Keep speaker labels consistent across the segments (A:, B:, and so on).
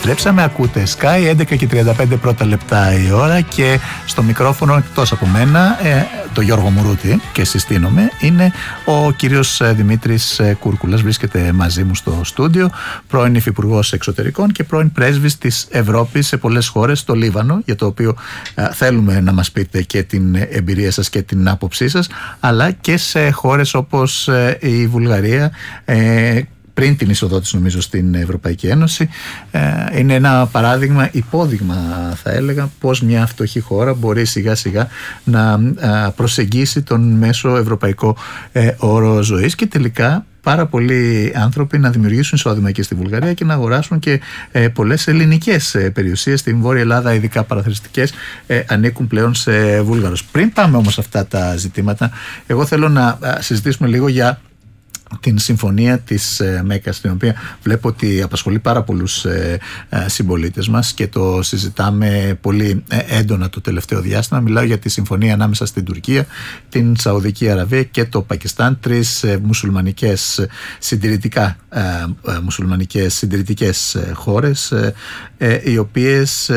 A: Επιστρέψαμε, ακούτε Sky, 11:35 πρώτα λεπτά η ώρα και στο μικρόφωνο εκτός από μένα, το Γιώργο Μουρούτη, και συστήνομαι, είναι ο κύριος Δημήτρης Κούρκουλας. Βρίσκεται μαζί μου στο στούντιο, πρώην υφυπουργός εξωτερικών και πρώην πρέσβης της Ευρώπης σε πολλές χώρες, στο Λίβανο, για το οποίο θέλουμε να μας πείτε και την εμπειρία σας και την άποψή σας, αλλά και σε χώρες όπως η Βουλγαρία, πριν την εισοδό της νομίζω στην Ευρωπαϊκή Ένωση. Είναι ένα παράδειγμα, υπόδειγμα θα έλεγα, πως μια φτωχή χώρα μπορεί σιγά σιγά να προσεγγίσει τον μέσο ευρωπαϊκό όρο ζωής και τελικά πάρα πολλοί άνθρωποι να δημιουργήσουν εισόδημα και στη Βουλγαρία και να αγοράσουν και πολλές ελληνικές περιουσίες. Στην Βόρεια Ελλάδα, ειδικά παραθεριστικές, ανήκουν πλέον σε Βούλγαρους. Πριν πάμε όμως σε αυτά τα ζητήματα, εγώ θέλω να συζητήσουμε λίγο για την συμφωνία της Μέκας, την οποία βλέπω ότι απασχολεί πάρα πολλούς συμπολίτες μας και το συζητάμε πολύ έντονα το τελευταίο διάστημα. Μιλάω για τη συμφωνία ανάμεσα στην Τουρκία, την Σαουδική Αραβία και το Πακιστάν, τρεις μουσουλμανικές συντηρητικές χώρες, οι οποίες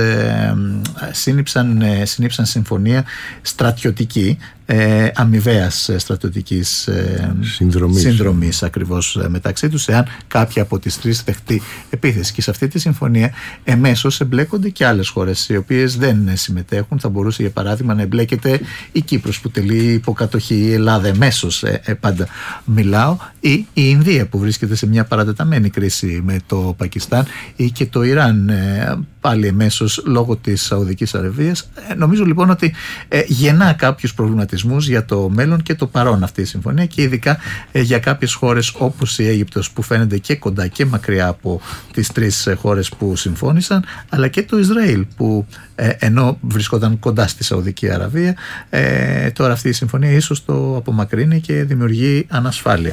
A: συνήψαν συμφωνία στρατιωτική, αμοιβαίας στρατιωτικής συνδρομής ακριβώς μεταξύ τους, εάν κάποια από τις τρεις δεχτεί επίθεση. Και σε αυτή τη συμφωνία εμέσως εμπλέκονται και άλλες χώρες οι οποίες δεν συμμετέχουν. Θα μπορούσε για παράδειγμα να εμπλέκεται η Κύπρος που τελεί υποκατοχή, η Ελλάδα εμέσως πάντα μιλάω, ή η Ινδία που βρίσκεται σε μια παρατεταμένη κρίση με το Πακιστάν, ή και το Ιράν πάλι εμέσως λόγω της Σαουδικής Αραβίας. Νομίζω λοιπόν ότι γεννά κάποιους προβληματισμούς για το μέλλον και το παρόν αυτή η συμφωνία, και ειδικά για κάποιες χώρες όπως η Αίγυπτος που φαίνεται και κοντά και μακριά από τις τρεις χώρες που συμφώνησαν, αλλά και το Ισραήλ που ενώ βρισκόταν κοντά στη Σαουδική Αραβία, τώρα αυτή η συμφωνία ίσως το απομακρύνει και δημιουργεί ανασφάλεια.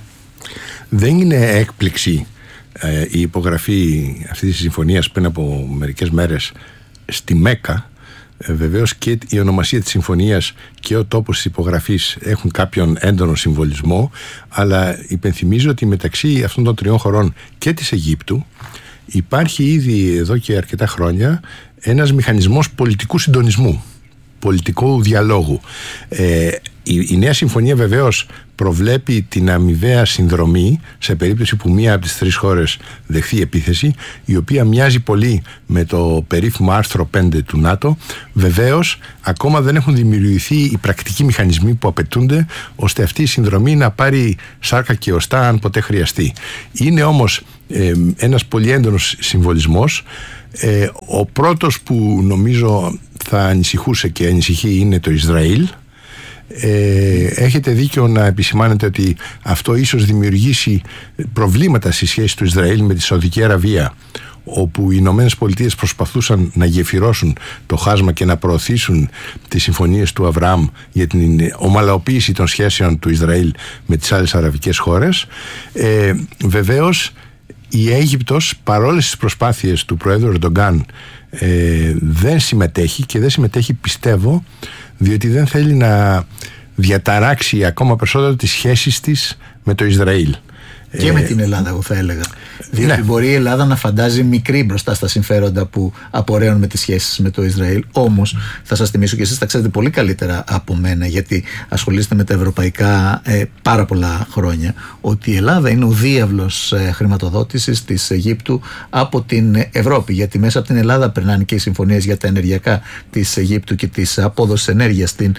B: Δεν είναι έκπληξη η υπογραφή αυτής της συμφωνίας πριν από μερικές μέρες στη Μέκα. Βεβαίως και η ονομασία της συμφωνίας και ο τόπος της υπογραφής έχουν κάποιον έντονο συμβολισμό, αλλά υπενθυμίζω ότι μεταξύ αυτών των τριών χωρών και της Αιγύπτου υπάρχει ήδη εδώ και αρκετά χρόνια ένας μηχανισμός πολιτικού συντονισμού, πολιτικού διαλόγου. Η νέα συμφωνία βεβαίως προβλέπει την αμοιβαία συνδρομή σε περίπτωση που μία από τις τρεις χώρες δεχθεί επίθεση, η οποία μοιάζει πολύ με το περίφημο άρθρο 5 του ΝΑΤΟ. Βεβαίως ακόμα δεν έχουν δημιουργηθεί οι πρακτικοί μηχανισμοί που απαιτούνται ώστε αυτή η συνδρομή να πάρει σάρκα και οστά αν ποτέ χρειαστεί. Είναι όμως ένας πολύ έντονος συμβολισμός. Ο πρώτος που νομίζω θα ανησυχούσε και ανησυχεί είναι το Ισραήλ. Έχετε δίκιο να επισημάνετε ότι αυτό ίσως δημιουργήσει προβλήματα στη σχέση του Ισραήλ με τη Σαουδική Αραβία, όπου οι Ηνωμένες Πολιτείες προσπαθούσαν να γεφυρώσουν το χάσμα και να προωθήσουν τις συμφωνίες του Αβραάμ για την ομαλοποίηση των σχέσεων του Ισραήλ με τις άλλες αραβικές χώρες. Βεβαίως η Αίγυπτος, παρόλες τις προσπάθειες του Προέδρου Ερντογκάν, δεν συμμετέχει, και δεν συμμετέχει πιστεύω διότι δεν θέλει να διαταράξει ακόμα περισσότερο τις σχέσεις της με το Ισραήλ.
A: Και με την Ελλάδα, εγώ θα έλεγα. Διότι μπορεί η Ελλάδα να φαντάζει μικρή μπροστά στα συμφέροντα που απορρέουν με τις σχέσεις με το Ισραήλ. Όμως, θα σας θυμίσω, και εσείς τα ξέρετε πολύ καλύτερα από μένα, γιατί ασχολείστε με τα ευρωπαϊκά πάρα πολλά χρόνια, ότι η Ελλάδα είναι ο διάβλος χρηματοδότησης της Αιγύπτου από την Ευρώπη. Γιατί μέσα από την Ελλάδα περνάνε και οι συμφωνίες για τα ενεργειακά της Αιγύπτου και της απόδοσης ενέργειας στην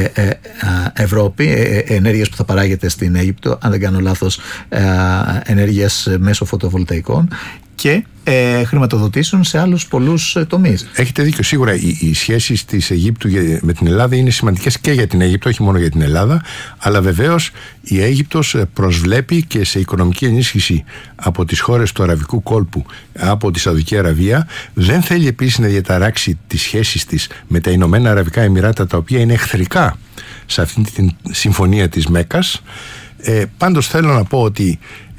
A: Ευρώπη, ενέργειας που θα παράγεται στην Αίγυπτο, αν δεν κάνω λάθος, ενέργειας μέσω φωτοβολταϊκών, και χρηματοδοτήσεων σε άλλους πολλούς τομείς.
B: Έχετε δίκιο. Σίγουρα οι σχέσεις της Αιγύπτου με την Ελλάδα είναι σημαντικές και για την Αίγυπτο, όχι μόνο για την Ελλάδα, αλλά βεβαίως η Αίγυπτος προσβλέπει και σε οικονομική ενίσχυση από τις χώρες του Αραβικού κόλπου, από τη Σαουδική Αραβία. Δεν θέλει επίσης να διαταράξει τις σχέσεις της με τα Ηνωμένα Αραβικά Εμιράτα, τα οποία είναι εχθρικά σε αυτή τη συμφωνία της Μέκας. Πάντως θέλω να πω ότι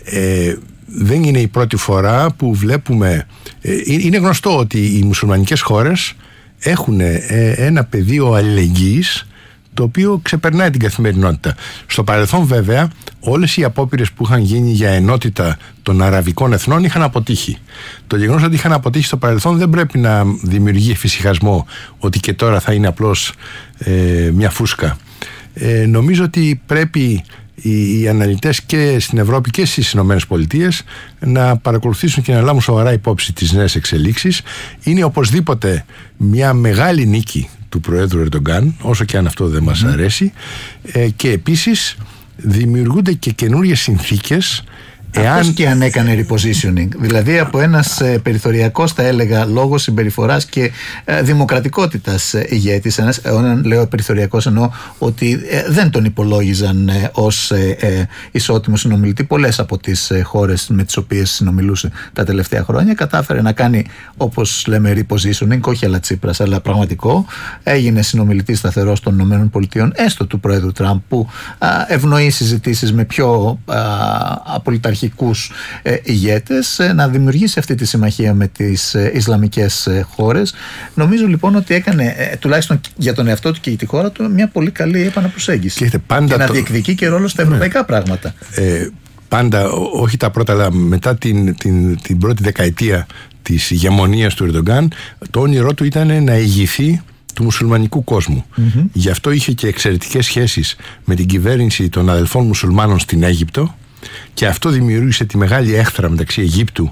B: δεν είναι η πρώτη φορά που βλέπουμε. Είναι γνωστό ότι οι μουσουλμανικές χώρες έχουν ένα πεδίο αλληλεγγύης το οποίο ξεπερνάει την καθημερινότητα. Στο παρελθόν, βέβαια, όλες οι απόπειρες που είχαν γίνει για ενότητα των αραβικών εθνών είχαν αποτύχει. Το γεγονός ότι είχαν αποτύχει στο παρελθόν δεν πρέπει να δημιουργεί εφησυχασμό ότι και τώρα θα είναι απλώς μια φούσκα. Νομίζω ότι πρέπει οι αναλυτές και στην Ευρώπη και στις Ηνωμένες Πολιτείες να παρακολουθήσουν και να λάβουν σοβαρά υπόψη τις νέες εξελίξεις. Είναι οπωσδήποτε μια μεγάλη νίκη του Προέδρου Ερντογκάν, όσο και αν αυτό δεν μας αρέσει, και επίσης δημιουργούνται και καινούριες συνθήκες.
A: Αυτός και αν έκανε repositioning, δηλαδή από ένας περιθωριακός, θα έλεγα, λόγω συμπεριφοράς και δημοκρατικότητας ηγέτης, όταν λέω περιθωριακός εννοώ ότι δεν τον υπολόγιζαν ως ισότιμο συνομιλητή πολλές από τις χώρες με τις οποίες συνομιλούσε τα τελευταία χρόνια, κατάφερε να κάνει, όπως λέμε, repositioning, όχι αλλά Τσίπρας, αλλά πραγματικό, έγινε συνομιλητής σταθερός των ΗΠΑ, έστω του Πρόεδρου Τραμπ, που ευνοεί συζητήσεις με πιο απολυταρχικούς ηγέτες, να δημιουργήσει αυτή τη συμμαχία με τις Ισλαμικές χώρες. Νομίζω λοιπόν ότι έκανε, τουλάχιστον για τον εαυτό του και για τη χώρα του, μια πολύ καλή επαναπροσέγγιση και να διεκδικεί και ρόλο στα ευρωπαϊκά πράγματα.
B: Πάντα, όχι τα πρώτα, αλλά μετά την πρώτη δεκαετία της ηγεμονίας του Ερντογκάν, το όνειρό του ήταν να ηγηθεί του μουσουλμανικού κόσμου. Γι' αυτό είχε και εξαιρετικές σχέσεις με την κυβέρνηση των αδελφών μουσουλμάνων στην Αίγυπτο, και αυτό δημιούργησε τη μεγάλη έχθρα μεταξύ Αιγύπτου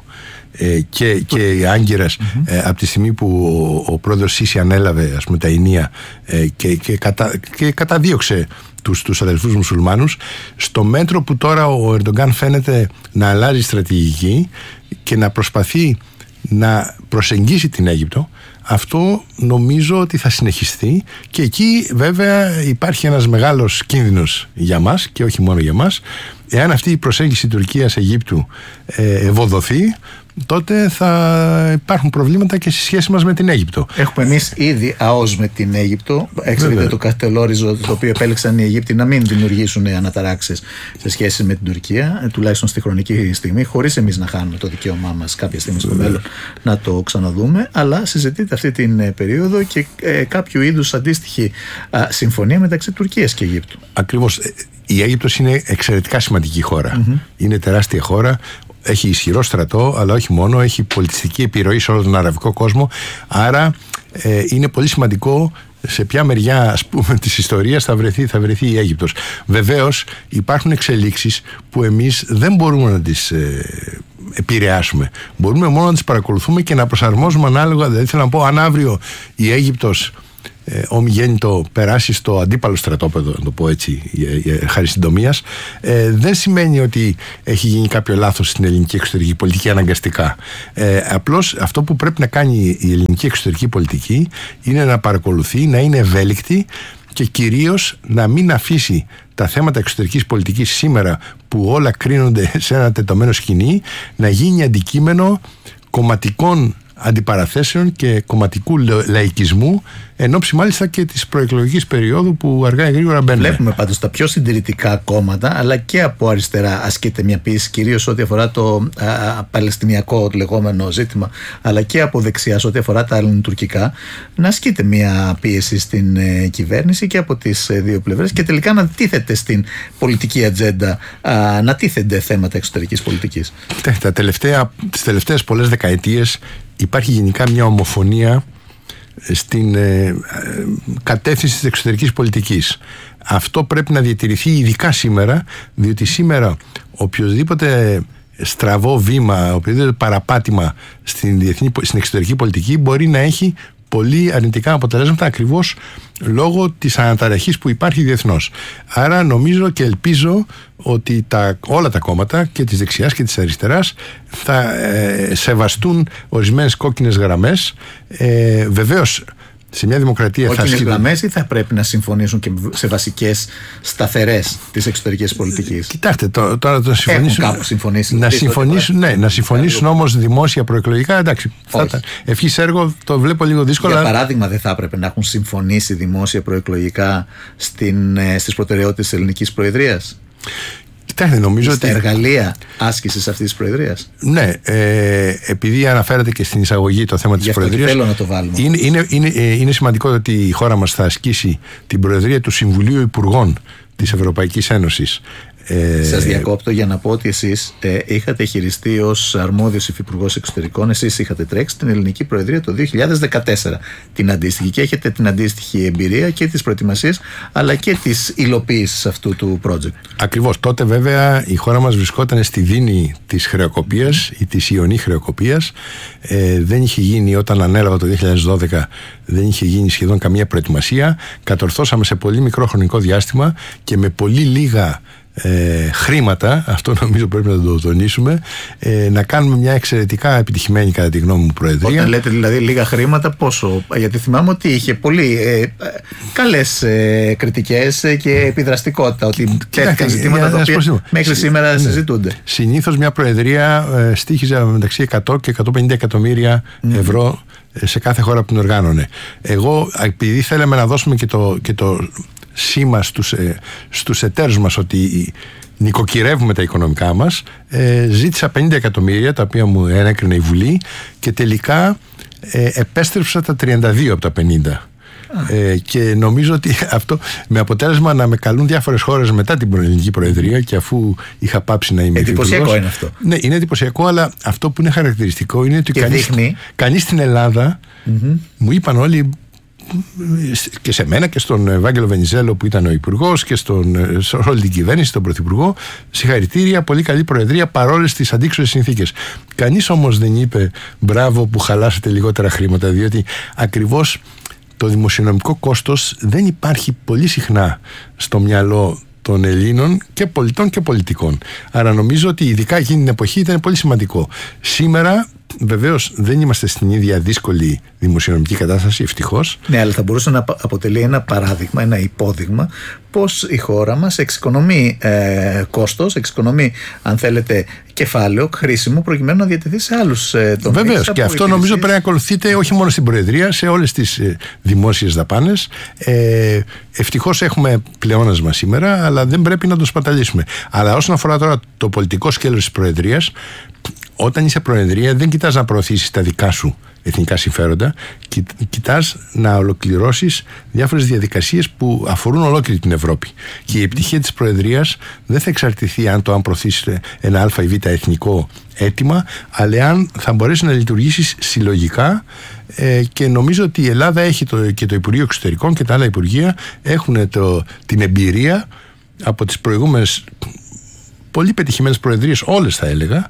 B: και Άγκυρας από τη στιγμή που ο πρόεδρος Σίση ανέλαβε, ας πούμε, τα ηνία και καταδίωξε τους αδελφούς μουσουλμάνους, στο μέτρο που τώρα ο Ερντογκάν φαίνεται να αλλάζει στρατηγική και να προσπαθεί να προσεγγίσει την Αίγυπτο. Αυτό νομίζω ότι θα συνεχιστεί, και εκεί βέβαια υπάρχει ένας μεγάλος κίνδυνος για μας και όχι μόνο για μας. Εάν αυτή η προσέγγιση Τουρκίας-Αιγύπτου ευοδοθεί, τότε θα υπάρχουν προβλήματα και στη σχέση μας με την Αίγυπτο.
A: Έχουμε εμείς ήδη ΑΟΣ με την Αίγυπτο. Έξερετε το καστελόριζο το οποίο επέλεξαν οι Αιγύπτιοι να μην δημιουργήσουν αναταράξεις σε σχέση με την Τουρκία, τουλάχιστον στη χρονική στιγμή, χωρίς εμείς να χάνουμε το δικαίωμά μας κάποια στιγμή στο μέλλον να το ξαναδούμε. Αλλά συζητείται αυτή την περίοδο και κάποιο είδους αντίστοιχη συμφωνία μεταξύ Τουρκίας και Αιγύπτου.
B: Ακριβώς. Η Αίγυπτος είναι εξαιρετικά σημαντική χώρα. Είναι τεράστια χώρα. Έχει ισχυρό στρατό, αλλά όχι μόνο, έχει πολιτιστική επιρροή σε όλο τον αραβικό κόσμο. Άρα είναι πολύ σημαντικό σε ποια μεριά, ας πούμε, της ιστορίας θα βρεθεί η Αίγυπτος. Βεβαίως υπάρχουν εξελίξεις που εμείς δεν μπορούμε να τις επηρεάσουμε. Μπορούμε μόνο να τις παρακολουθούμε και να προσαρμόζουμε ανάλογα. Δηλαδή θέλω να πω, αν αύριο η Αίγυπτος ομιγέννητο περάσει στο αντίπαλο στρατόπεδο, να το πω έτσι χάρη συντομίας, δεν σημαίνει ότι έχει γίνει κάποιο λάθος στην ελληνική εξωτερική πολιτική αναγκαστικά. Απλώς αυτό που πρέπει να κάνει η ελληνική εξωτερική πολιτική είναι να παρακολουθεί, να είναι ευέλικτη και κυρίως να μην αφήσει τα θέματα εξωτερικής πολιτικής σήμερα, που όλα κρίνονται σε ένα τετωμένο σκηνή, να γίνει αντικείμενο κομματικών αντιπαραθέσεων και κομματικού λαϊκισμού, εν ώψη μάλιστα και της προεκλογικής περίοδου που αργά ή γρήγορα μπαίνουμε.
A: Βλέπουμε πάντως τα πιο συντηρητικά κόμματα, αλλά και από αριστερά ασκείται μια πίεση, κυρίως ό,τι αφορά το παλαιστινιακό λεγόμενο ζήτημα, αλλά και από δεξιά ό,τι αφορά τα ελληνοτουρκικά, να ασκείται μια πίεση στην κυβέρνηση και από τις δύο πλευρές, και τελικά να τίθεται στην πολιτική ατζέντα, να τίθενται θέματα εξωτερικής πολιτικής.
B: Τις τελευταίες πολλές δεκαετίες υπάρχει γενικά μια ομοφωνία στην κατεύθυνση της εξωτερικής πολιτικής. Αυτό πρέπει να διατηρηθεί ειδικά σήμερα, διότι σήμερα οποιοδήποτε στραβό βήμα, οποιοδήποτε παραπάτημα στην εξωτερική πολιτική μπορεί να έχει πολύ αρνητικά αποτελέσματα, ακριβώς λόγω της αναταραχής που υπάρχει διεθνώς. Άρα νομίζω και ελπίζω ότι όλα τα κόμματα και της δεξιάς και της αριστεράς θα σεβαστούν ορισμένες κόκκινες γραμμές. Βεβαίως σε μια δημοκρατία
A: κόκκινες γραμμές, ή θα πρέπει να συμφωνήσουν και σε βασικές σταθερές της εξωτερικής πολιτικής?
B: Κοιτάξτε, τώρα το συμφωνήσουν.
A: Έχουν κάπου συμφωνήσει.
B: Να συμφωνήσουν όμως δημόσια προεκλογικά, εντάξει. Ευχής έργο το βλέπω λίγο δύσκολο.
A: Για παράδειγμα, δεν θα έπρεπε να έχουν συμφωνήσει δημόσια προεκλογικά στις προτεραιότητες της ελληνικής προεδρίας?
B: Κοιτάξτε, νομίζω
A: ότι. Στα εργαλεία άσκησης αυτής της Προεδρίας.
B: Ναι, επειδή αναφέρατε και στην εισαγωγή το θέμα της Προεδρίας.
A: Θέλω να το βάλουμε.
B: Είναι σημαντικό ότι η χώρα μας θα ασκήσει την Προεδρία του Συμβουλίου Υπουργών της Ευρωπαϊκής Ένωσης.
A: Σας διακόπτω για να πω ότι εσείς είχατε χειριστεί ως αρμόδιος υφυπουργός εξωτερικών, εσείς είχατε τρέξει την Ελληνική Προεδρία το 2014. Την αντίστοιχη, και έχετε την αντίστοιχη εμπειρία και τις προετοιμασίες αλλά και τις υλοποίησεις αυτού του project. Ακριβώς.
B: Τότε βέβαια η χώρα μας βρισκόταν στη δίνη της χρεοκοπίας ή της ιονή χρεοκοπίας. Δεν είχε γίνει, όταν ανέλαβα το 2012, δεν είχε γίνει σχεδόν καμία προετοιμασία. Κατορθώσαμε σε πολύ μικρό χρονικό διάστημα και με πολύ λίγα χρήματα, αυτό νομίζω πρέπει να το τονίσουμε, να κάνουμε μια εξαιρετικά επιτυχημένη, κατά τη γνώμη μου, Προεδρία.
A: Όταν λέτε δηλαδή λίγα χρήματα, πόσο? Γιατί θυμάμαι ότι είχε πολύ καλές κριτικές και επιδραστικότητα, ότι τέθηκαν ζητήματα τα οποία μέχρι σήμερα συζητούνται.
B: Συνήθως μια Προεδρία στοίχιζε μεταξύ 100 και 150 εκατομμύρια ευρώ σε κάθε χώρα που την οργάνωνε. Εγώ, επειδή θέλαμε να δώσουμε και το σήμα στους εταίρους μας ότι νοικοκυρεύουμε τα οικονομικά μας, ζήτησα 50 εκατομμύρια, τα οποία μου ενέκρινε η Βουλή, και τελικά επέστρεψα τα 32 από τα 50. Και νομίζω ότι αυτό, με αποτέλεσμα να με καλούν διάφορες χώρες μετά την Ελληνική Προεδρία, και αφού είχα πάψει να είμαι υφυπουργός.
A: Εντυπωσιακό είναι αυτό.
B: Ναι, είναι εντυπωσιακό, αλλά αυτό που είναι χαρακτηριστικό είναι ότι κανείς στην Ελλάδα, μου είπαν όλοι, και σε μένα και στον Ευάγγελο Βενιζέλο που ήταν ο υπουργός και σε όλη την κυβέρνηση, τον πρωθυπουργό, συγχαρητήρια, πολύ καλή Προεδρία παρόλες τις αντίξωες συνθήκες. Κανείς όμως δεν είπε μπράβο που χαλάσατε λιγότερα χρήματα, διότι ακριβώς το δημοσιονομικό κόστος δεν υπάρχει πολύ συχνά στο μυαλό των Ελλήνων και πολιτών και πολιτικών. Άρα νομίζω ότι ειδικά εκείνη την εποχή ήταν πολύ σημαντικό. Σήμερα βεβαίως δεν είμαστε στην ίδια δύσκολη δημοσιονομική κατάσταση, ευτυχώς.
A: Ναι, αλλά θα μπορούσε να αποτελεί ένα παράδειγμα, ένα υπόδειγμα πως η χώρα μας εξοικονομεί κόστος, εξοικονομεί, αν θέλετε, κεφάλαιο χρήσιμο προκειμένου να διατεθεί σε άλλους τομείς.
B: Βεβαίως, και αυτό νομίζω πρέπει να ακολουθείτε όχι μόνο στην Προεδρία, σε όλες τις δημόσιες δαπάνες. Ευτυχώς έχουμε πλεόνασμα σήμερα, αλλά δεν πρέπει να το σπαταλήσουμε. Αλλά όσον αφορά τώρα το πολιτικό σκέλος της Προεδρίας, όταν είσαι Προεδρία δεν κοιτάς να προωθήσεις τα δικά σου εθνικά συμφέροντα, κοιτάς να ολοκληρώσεις διάφορες διαδικασίες που αφορούν ολόκληρη την Ευρώπη. Και η επιτυχία της Προεδρίας δεν θα εξαρτηθεί αν προωθήσεις ένα α ή β εθνικό αίτημα, αλλά αν θα μπορέσει να λειτουργήσεις συλλογικά. Και νομίζω ότι η Ελλάδα έχει και το Υπουργείο Εξωτερικών και τα άλλα Υπουργεία έχουν την εμπειρία από τις προηγούμενες πολύ πετυχημένες προεδρίες, όλες θα έλεγα,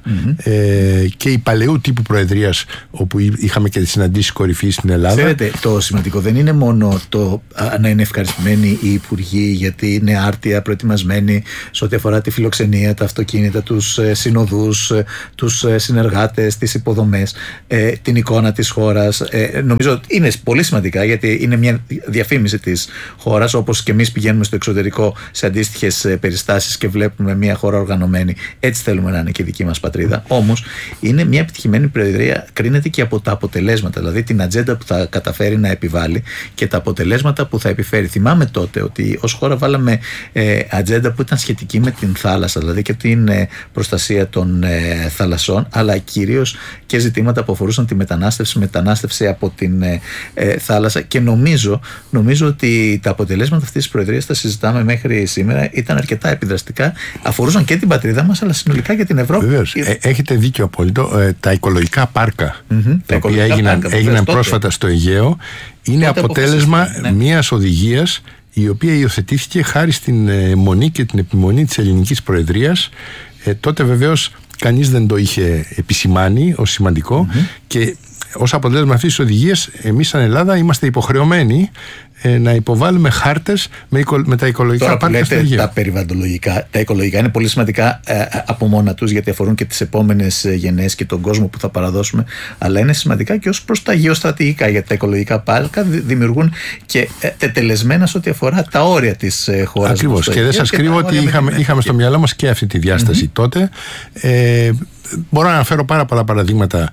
B: και η παλαιού τύπου προεδρίας, όπου είχαμε και τις συναντήσεις κορυφής στην Ελλάδα.
A: Ξέρετε, το σημαντικό δεν είναι μόνο το να είναι ευχαριστημένοι οι υπουργοί, γιατί είναι άρτια προετοιμασμένοι σε ό,τι αφορά τη φιλοξενία, τα αυτοκίνητα, τους συνοδούς, τους συνεργάτες, τις υποδομές, την εικόνα της χώρας. Νομίζω ότι είναι πολύ σημαντικά, γιατί είναι μια διαφήμιση της χώρας, όπως και εμείς πηγαίνουμε στο εξωτερικό σε αντίστοιχες περιστάσεις και βλέπουμε μια χώρα οργανωμένη. Έτσι θέλουμε να είναι και η δική μας πατρίδα. Όμως είναι μια επιτυχημένη Προεδρία, κρίνεται και από τα αποτελέσματα, δηλαδή την ατζέντα που θα καταφέρει να επιβάλλει και τα αποτελέσματα που θα επιφέρει. Θυμάμαι τότε ότι ως χώρα βάλαμε ατζέντα που ήταν σχετική με την θάλασσα, δηλαδή και την προστασία των θαλασσών, αλλά κυρίως και ζητήματα που αφορούσαν τη μετανάστευση από την θάλασσα. Και νομίζω ότι τα αποτελέσματα αυτής της Προεδρίας, τα συζητάμε μέχρι σήμερα, ήταν αρκετά επιδραστικά, αφορούσαν και την πατρίδα μας, αλλά συνολικά και την Ευρώπη.
B: Βεβαίως. Έχετε δίκιο απόλυτο. Τα οικολογικά πάρκα, τα οποία έγιναν πρόσφατα στο Αιγαίο, είναι αποτέλεσμα μιας οδηγίας η οποία υιοθετήθηκε χάρη στην μονή και την επιμονή της ελληνικής Προεδρίας. Τότε βεβαίως κανείς δεν το είχε επισημάνει ως σημαντικό, και ως αποτέλεσμα αυτής της οδηγίας εμείς σαν Ελλάδα είμαστε υποχρεωμένοι να υποβάλουμε χάρτες με τα οικολογικά πάρκα στο Αιγαίο.
A: Τα περιβαλλοντολογικά, τα οικολογικά είναι πολύ σημαντικά από μόνα τους, γιατί αφορούν και τις επόμενες γενναίες και τον κόσμο που θα παραδώσουμε, αλλά είναι σημαντικά και ως προς τα γεωστρατηγικά, γιατί τα οικολογικά πάρκα δημιουργούν και τετελεσμένα σε ό,τι αφορά τα όρια της χώρας.
B: Ακριβώς, και δεν σας κρύβω ότι είχαμε στο μυαλό μας και αυτή τη διάσταση τότε. Μπορώ να αναφέρω πάρα πολλά παραδείγματα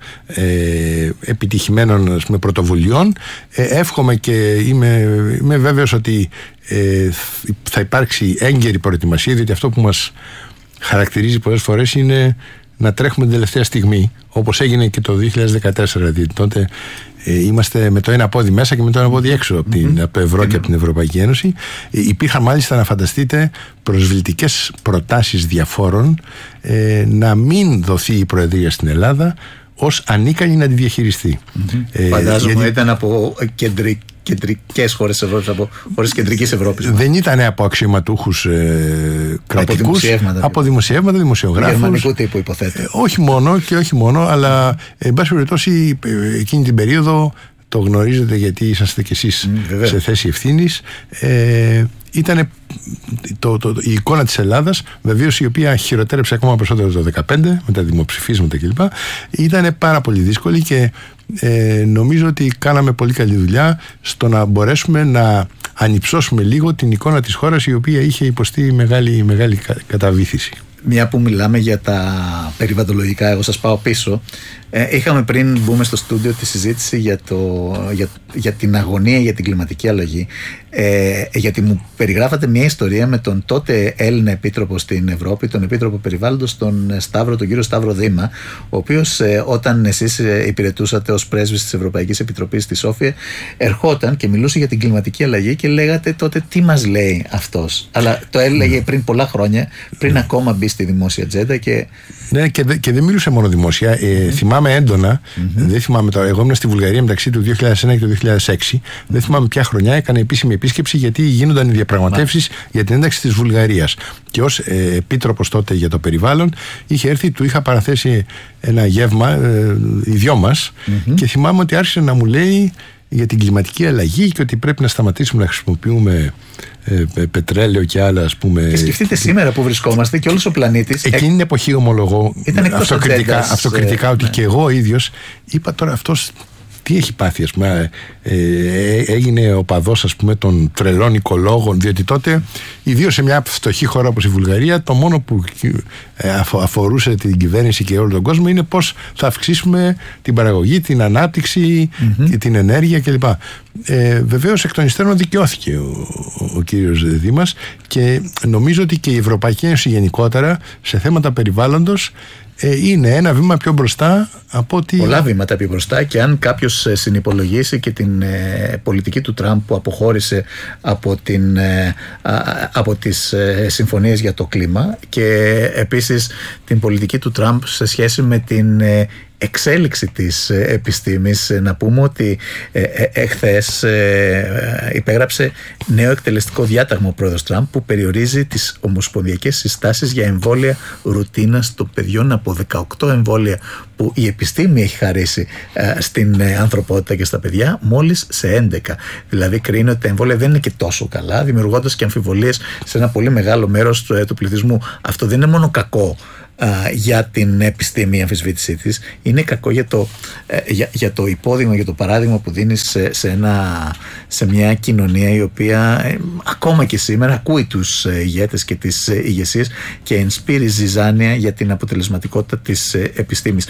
B: επιτυχημένων πρωτοβουλειών. Εύχομαι και είμαι βέβαιος ότι θα υπάρξει έγκαιρη προετοιμασία, διότι αυτό που μας χαρακτηρίζει πολλές φορές είναι να τρέχουμε την τελευταία στιγμή, όπως έγινε και το 2014. Δηλαδή τότε είμαστε με το ένα πόδι μέσα και με το ένα πόδι έξω από το ευρώ και από την Ευρωπαϊκή Ένωση. Υπήρχαν μάλιστα, να φανταστείτε, προσβλητικές προτάσεις διαφόρων να μην δοθεί η Προεδρία στην Ελλάδα ως ανίκανη να τη διαχειριστεί.
A: Φαντάζομαι ήταν από κεντρικές χώρες της Ευρώπης, από χώρες κεντρικής Ευρώπης.
B: Δεν ήταν από αξιωματούχους κρατικούς, από δημοσιεύματα, δημοσιογράφους.
A: Γερμανικού τύπου, υποθέτω.
B: Όχι μόνο, αλλά εν πάση περιπτώσει εκείνη την περίοδο, το γνωρίζετε γιατί είσαστε κι εσείς σε θέση ευθύνης, ήταν η εικόνα της Ελλάδας, βεβαίως, η οποία χειροτέρεψε ακόμα περισσότερο το 2015 με τα δημοψηφίσματα κλπ. Ήταν πάρα πολύ δύσκολη και νομίζω ότι κάναμε πολύ καλή δουλειά στο να μπορέσουμε να ανυψώσουμε λίγο την εικόνα της χώρας, η οποία είχε υποστεί μεγάλη καταβήθηση.
A: Μια που μιλάμε για τα περιβαλλοντολογικά, εγώ σας πάω πίσω. Είχαμε πριν μπούμε στο στούντιο τη συζήτηση για την αγωνία για την κλιματική αλλαγή, γιατί μου περιγράφατε μια ιστορία με τον τότε Έλληνα επίτροπο στην Ευρώπη, τον επίτροπο περιβάλλοντος, τον κύριο Σταύρο Δήμα, ο οποίος όταν εσείς υπηρετούσατε ως πρέσβης της Ευρωπαϊκής Επιτροπής στη Σόφια, ερχόταν και μιλούσε για την κλιματική αλλαγή και λέγατε τότε τι μας λέει αυτός. Αλλά το έλεγε πριν πολλά χρόνια, πριν ακόμα μπει στη δημόσια ατζέντα.
B: Ναι, και δεν μιλούσε μόνο δημόσια. Θυμάμαι έντονα, δεν θυμάμαι τώρα, εγώ ήμουν στη Βουλγαρία μεταξύ του 2001 και του 2006. Δεν θυμάμαι ποια χρονιά έκανε επίσημη επίσκεψη, γιατί γίνονταν οι διαπραγματεύσεις για την ένταξη της Βουλγαρίας. Και ως επίτροπος τότε για το περιβάλλον είχε έρθει, του είχα παραθέσει ένα γεύμα, οι δυο μας, και θυμάμαι ότι άρχισε να μου λέει για την κλιματική αλλαγή και ότι πρέπει να σταματήσουμε να χρησιμοποιούμε πετρέλαιο και άλλα, ας πούμε.
A: Και σκεφτείτε σήμερα που βρισκόμαστε και όλος ο πλανήτης.
B: Εκείνη την εποχή ομολογώ αυτοκριτικά ότι και εγώ ίδιος είπα, τώρα αυτός τι έχει πάθει, ας πούμε, έγινε οπαδός, ας πούμε, των τρελών οικολόγων, διότι τότε, ιδίως σε μια φτωχή χώρα όπως η Βουλγαρία, το μόνο που αφορούσε την κυβέρνηση και όλο τον κόσμο είναι πώς θα αυξήσουμε την παραγωγή, την ανάπτυξη, την ενέργεια κλπ. Βεβαίως εκ των υστέρων δικαιώθηκε ο κύριος Δήμας, και νομίζω ότι και η Ευρωπαϊκή Ένωση γενικότερα σε θέματα περιβάλλοντος είναι ένα βήμα πιο μπροστά από ότι...
A: Πολλά βήματα πιο μπροστά, και αν κάποιος συνυπολογίσει και την πολιτική του Τραμπ που αποχώρησε από τις συμφωνίες για το κλίμα, και επίσης την πολιτική του Τραμπ σε σχέση με την εξέλιξη της επιστήμης, να πούμε ότι εχθές υπέγραψε νέο εκτελεστικό διάταγμα ο πρόεδρος Τραμπ που περιορίζει τις ομοσπονδιακές συστάσεις για εμβόλια ρουτίνας των παιδιών από 18 εμβόλια που η επιστήμη έχει χαρίσει στην ανθρωπότητα και στα παιδιά, μόλις σε 11. Δηλαδή κρίνει ότι τα εμβόλια δεν είναι και τόσο καλά, δημιουργώντας και αμφιβολίες σε ένα πολύ μεγάλο μέρος του πληθυσμού. Αυτό δεν είναι μόνο κακό για την επιστήμη, η αμφισβήτησή της, είναι κακό για το υπόδειγμα, για το παράδειγμα που δίνει σε μια κοινωνία η οποία ακόμα και σήμερα ακούει τους ηγέτες και τις ηγεσίες και ενспείρει ζυζάνια για την αποτελεσματικότητα της επιστήμης.